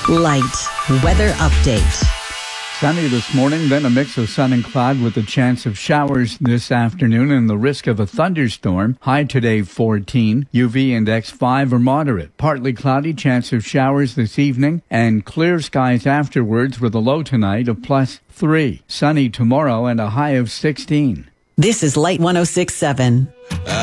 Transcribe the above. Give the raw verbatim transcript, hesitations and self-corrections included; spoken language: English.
Light weather update. Sunny this morning, then a mix of sun and cloud with a chance of showers this afternoon and the risk of a thunderstorm. High today fourteen. U V index five or moderate. Partly cloudy, chance of showers this evening and clear skies afterwards with a low tonight of plus three. Sunny tomorrow and a high of sixteen. This is Light one oh six point seven.